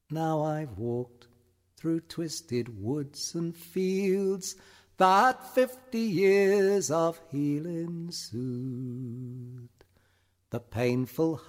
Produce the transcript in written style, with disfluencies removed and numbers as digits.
Now I've walked through twisted woods and fields that 50 years of healing soothed. The painful